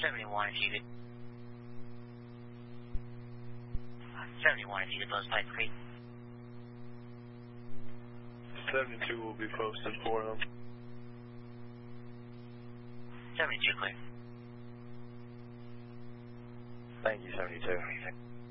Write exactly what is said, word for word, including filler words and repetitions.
seventy-one if you could. seventy-one if you could post Pipe Creek. seventy-two will be posted for him. seventy-two clear. Thank you, seventy-two.